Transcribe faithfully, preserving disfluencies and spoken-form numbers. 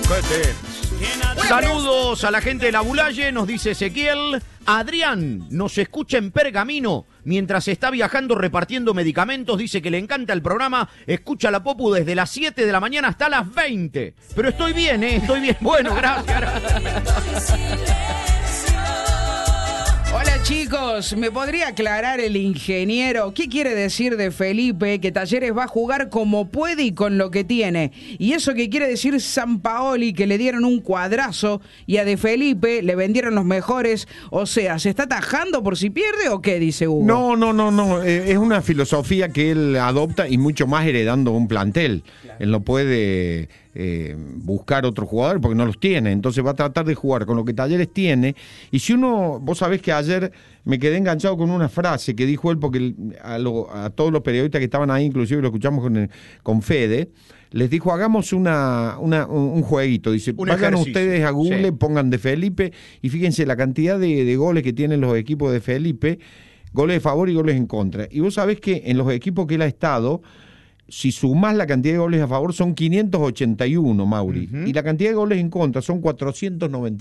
Saludos a la gente de la Bulaye, nos dice Ezequiel. Adrián nos escucha en Pergamino mientras está viajando repartiendo medicamentos. Dice que le encanta el programa. Escucha la Popu desde las siete de la mañana hasta las veinte. Pero estoy bien, ¿eh? Estoy bien. Bueno, gracias. gracias. Hola chicos, ¿me podría aclarar el ingeniero qué quiere decir de Felipe que Talleres va a jugar como puede y con lo que tiene? Y eso que quiere decir Sampaoli, que le dieron un cuadrazo y a De Felipe le vendieron los mejores. O sea, ¿se está atajando por si pierde o qué, dice Hugo? No, no, no, no. Eh, es una filosofía que él adopta y mucho más heredando un plantel. Claro. Él no puede eh, buscar otro jugador porque no los tiene. Entonces va a tratar de jugar con lo que Talleres tiene. Y si uno, vos sabés que ayer me quedé enganchado con una frase que dijo él, porque a, lo, a todos los periodistas que estaban ahí, inclusive lo escuchamos con, el, con Fede, les dijo, hagamos una, una, un jueguito. Dice, un vayan ejercicio. Ustedes a Google, sí. Pongan De Felipe y fíjense la cantidad de, de goles que tienen los equipos de Felipe, goles de favor y goles en contra. Y vos sabés que en los equipos que él ha estado, si sumás la cantidad de goles a favor son quinientos ochenta y uno, Mauri, uh-huh. Y la cantidad de goles en contra son cuatrocientos noventa y uno.